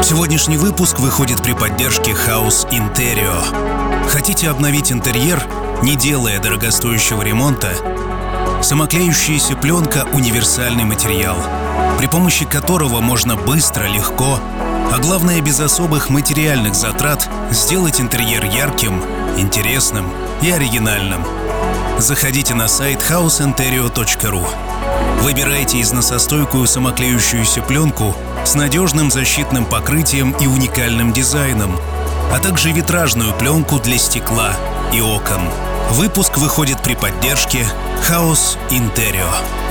Сегодняшний выпуск выходит при поддержке House Interior. Хотите обновить интерьер, не делая дорогостоящего ремонта? Самоклеющаяся пленка — универсальный материал, при помощи которого можно быстро, легко, а главное без особых материальных затрат, сделать интерьер ярким, интересным и оригинальным. Заходите на сайт houseinterio.ru. Выбирайте износостойкую самоклеющуюся пленку с надежным защитным покрытием и уникальным дизайном, а также витражную пленку для стекла и окон. Выпуск выходит при поддержке House Interior.